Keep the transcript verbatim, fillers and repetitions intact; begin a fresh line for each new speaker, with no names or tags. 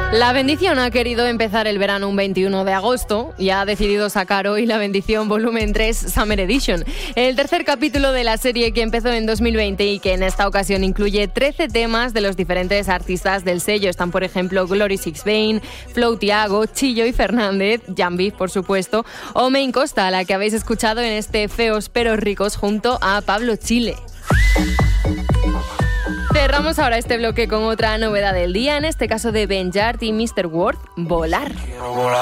La Bendición ha querido empezar el verano un veintiuno de agosto y ha decidido sacar hoy La Bendición volumen tres Summer Edition, el tercer capítulo de la serie que empezó en dos mil veinte y que en esta ocasión incluye trece temas de los diferentes artistas del sello. Están, por ejemplo, Glory Sixpain, Flow Tiago, Chillo y Fernández, Jambi, por supuesto, o Main Costa, la que habéis escuchado en este Feos pero Ricos junto a Pablo Chile. Cerramos ahora este bloque con otra novedad del día, en este caso de Ben Yard y mister Worth, Volar.